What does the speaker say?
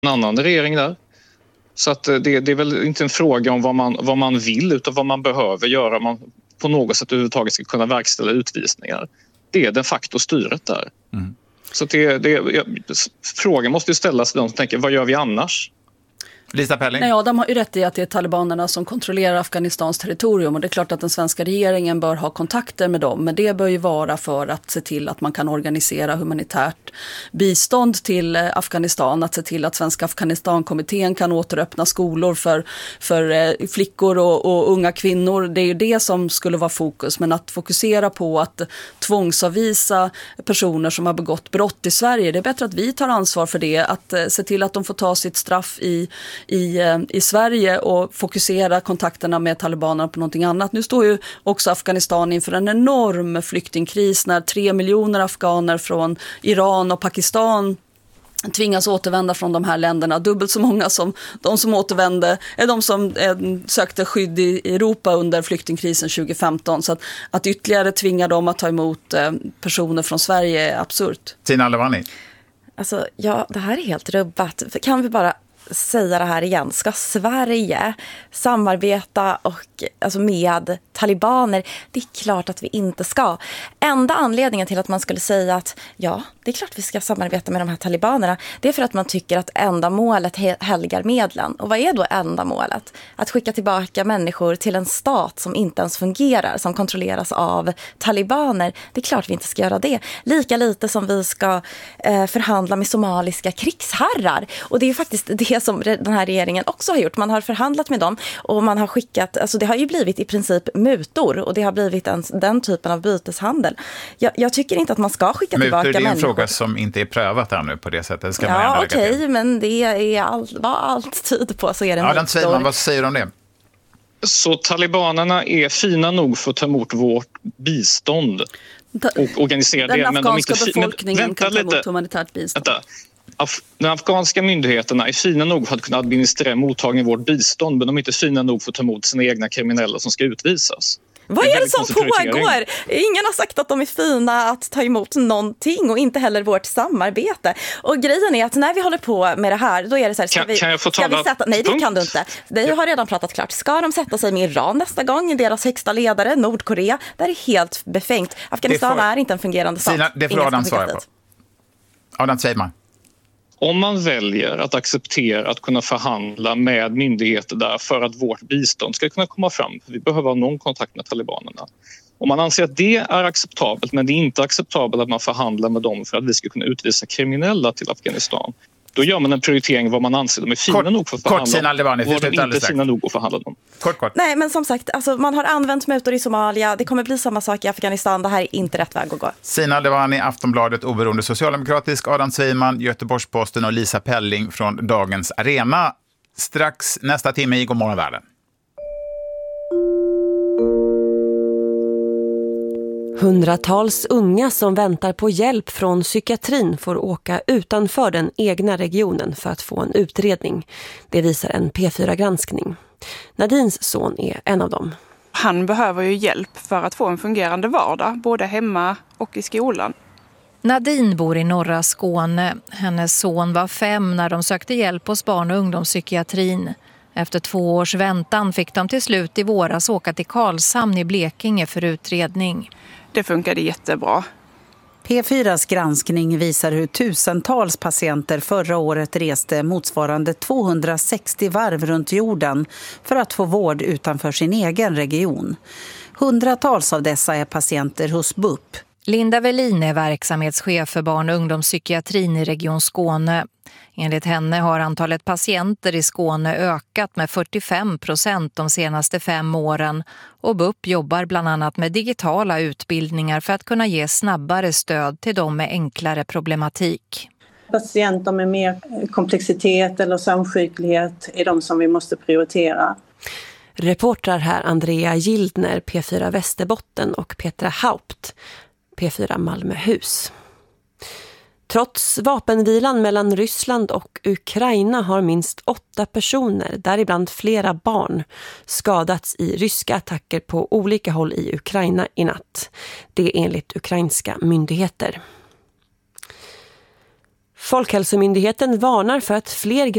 en annan regering där. Så att det är väl inte en fråga om vad man vill utan vad man behöver göra. Man på något sätt överhuvudtaget ska kunna verkställa utvisningar. Det är de facto styret där. Mm. Så frågan måste ju ställas till de som tänker, vad gör vi annars? Lisa Pelling? Nej, de har ju rätt i att det är talibanerna som kontrollerar Afghanistans territorium och det är klart att den svenska regeringen bör ha kontakter med dem, men det bör ju vara för att se till att man kan organisera humanitärt bistånd till Afghanistan, att se till att Svenska Afghanistankommittén kan återöppna skolor för flickor och unga kvinnor. Det är ju det som skulle vara fokus, men att fokusera på att tvångsavvisa personer som har begått brott i Sverige, det är bättre att vi tar ansvar för det, att se till att de får ta sitt straff i Sverige och fokusera kontakterna med talibanerna på någonting annat. Nu står ju också Afghanistan inför en enorm flyktingkris när 3 miljoner afghaner från Iran och Pakistan tvingas återvända från de här länderna. Dubbelt så många som de som återvände är de som sökte skydd i Europa under flyktingkrisen 2015. Så att ytterligare tvinga dem att ta emot personer från Sverige är absurt. Tina Alevani? Alltså, ja, det här är helt rubbat. Kan vi bara säga det här igen? Ska Sverige samarbeta med talibaner? Det är klart att vi inte ska. Enda anledningen till att man skulle säga att ja, det är klart vi ska samarbeta med de här talibanerna, det är för att man tycker att ändamålet helgar medlen. Och vad är då ändamålet? Att skicka tillbaka människor till en stat som inte ens fungerar, som kontrolleras av talibaner. Det är klart vi inte ska göra det. Lika lite som vi ska förhandla med somaliska krigsherrar. Och det är ju faktiskt det som den här regeringen också har gjort. Man har förhandlat med dem och man har skickat, alltså det har ju blivit i princip mutor och det har blivit den typen av byteshandel. Jag tycker inte att man ska skicka tillbaka människor. Mutor är en fråga som inte är prövat ännu på det sättet. Ska ja, okej, men det är allt tid på så är det mutor. Adam Sveiman, vad säger du om det? Så talibanerna är fina nog för att ta emot vårt bistånd och organisera det. Den afghanska befolkningen kan ta emot humanitärt bistånd. De afghanska myndigheterna är fina nog för att kunna administrera mottagning av vårt bistånd, men de är inte fina nog för att ta emot sina egna kriminella som ska utvisas. Vad är det som pågår? Ingen har sagt att de är fina att ta emot någonting och inte heller vårt samarbete. Och grejen är att när vi håller på med det här, då är det så här, ska vi sätta... Nej, det kan du inte. Det har redan pratat klart. Ska de sätta sig med Iran nästa gång? Deras högsta ledare, Nordkorea? Det är helt befängt. Afghanistan är inte en fungerande stat. Det får Adam svara på. Adam Sveiman. Om man väljer att acceptera att kunna förhandla med myndigheter där för att vårt bistånd ska kunna komma fram, för vi behöver ha någon kontakt med talibanerna. Om man anser att det är acceptabelt, men det är inte acceptabelt att man förhandlar med dem för att vi ska kunna utvisa kriminella till Afghanistan, då gör man en prioritering vad man anser de är fina nog för att förhandla och de inte fina nog att förhandla dem. Kort. Nej, men som sagt, alltså, man har använt mutor i Somalia. Det kommer bli samma sak i Afghanistan. Det här är inte rätt väg att gå. Sina Alevani, Aftonbladet, oberoende socialdemokratisk, Adam Sveiman, Göteborgs-Posten och Lisa Pelling från Dagens Arena. Strax nästa timme i Godmorgon världen. Hundratals unga som väntar på hjälp från psykiatrin får åka utanför den egna regionen för att få en utredning. Det visar en P4-granskning. Nadins son är en av dem. Han behöver ju hjälp för att få en fungerande vardag, både hemma och i skolan. Nadine bor i norra Skåne. Hennes son var 5 när de sökte hjälp hos barn- och ungdomspsykiatrin. Efter 2 års väntan fick de till slut i våras åka till Karlshamn i Blekinge för utredning. Det funkade jättebra. P4s granskning visar hur tusentals patienter förra året reste motsvarande 260 varv runt jorden för att få vård utanför sin egen region. Hundratals av dessa är patienter hos BUP. Linda Velin är verksamhetschef för barn- och ungdomspsykiatrin i Region Skåne. Enligt henne har antalet patienter i Skåne ökat med 45% de senaste 5 åren och BUP jobbar bland annat med digitala utbildningar för att kunna ge snabbare stöd till dem med enklare problematik. Patienter med mer komplexitet eller samsjuklighet är de som vi måste prioritera. Reportrar här Andrea Gildner, P4 Västerbotten och Petra Haupt, P4 Malmöhus. Trots vapenvilan mellan Ryssland och Ukraina har minst 8 personer, däribland flera barn, skadats i ryska attacker på olika håll i Ukraina i natt. Det är enligt ukrainska myndigheter. Folkhälsomyndigheten varnar för att fler